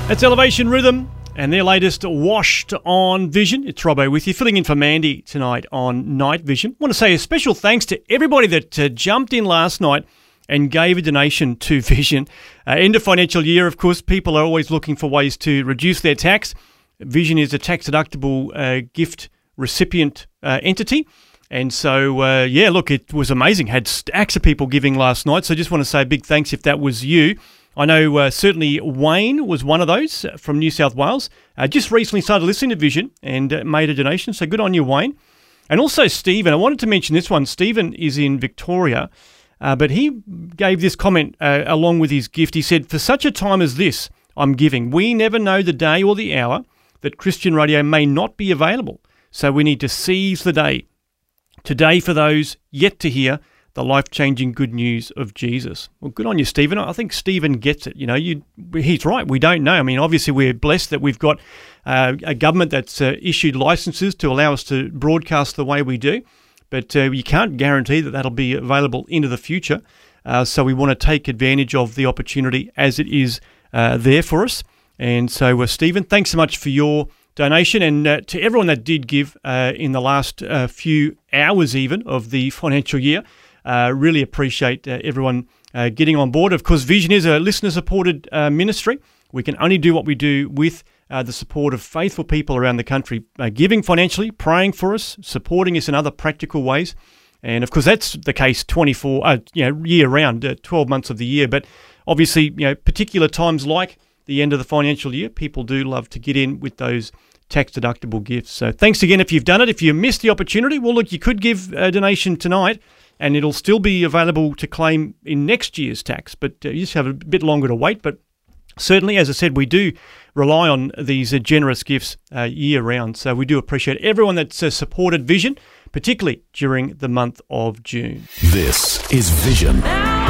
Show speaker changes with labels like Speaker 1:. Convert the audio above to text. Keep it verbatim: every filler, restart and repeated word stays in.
Speaker 1: It's Elevation Rhythm and their latest Washed on Vision. It's Robbo with you, filling in for Mandy tonight on Night Vision. I want to say a special thanks to everybody that uh, jumped in last night and gave a donation to Vision. Uh, end of financial year, of course, people are always looking for ways to reduce their tax. Vision is a tax-deductible uh, gift recipient uh, entity. And so, uh, yeah, look, it was amazing. Had stacks of people giving last night. So I just want to say a big thanks if that was you. I know uh, certainly Wayne was one of those from New South Wales. Uh, just recently started listening to Vision and uh, made a donation. So good on you, Wayne. And also Stephen. I wanted to mention this one. Stephen is in Victoria, uh, but he gave this comment uh, along with his gift. He said, "For such a time as this, I'm giving. We never know the day or the hour that Christian radio may not be available. So we need to seize the day. Today for those yet to hear the life-changing good news of Jesus." Well, good on you, Stephen. I think Stephen gets it. You know, you, he's right. We don't know. I mean, obviously, we're blessed that we've got uh, a government that's uh, issued licenses to allow us to broadcast the way we do, but uh, you can't guarantee that that'll be available into the future. Uh, so we want to take advantage of the opportunity as it is uh, there for us. And so, uh, Stephen, thanks so much for your donation, and uh, to everyone that did give uh, in the last uh, few hours even of the financial year. Uh, really appreciate uh, everyone uh, getting on board. Of course, Vision is a listener-supported uh, ministry. We can only do what we do with uh, the support of faithful people around the country, uh, giving financially, praying for us, supporting us in other practical ways. And of course, that's the case twenty-four, uh, you know, year-round, uh, twelve months of the year. But obviously, you know, particular times like the end of the financial year, people do love to get in with those tax-deductible gifts. So thanks again if you've done it. If you missed the opportunity, well, look, you could give a donation tonight, and it'll still be available to claim in next year's tax, but uh, you just have a bit longer to wait. But certainly, as I said, we do rely on these uh, generous gifts uh, year-round, so we do appreciate everyone that's uh, supported Vision, particularly during the month of June.
Speaker 2: This is Vision.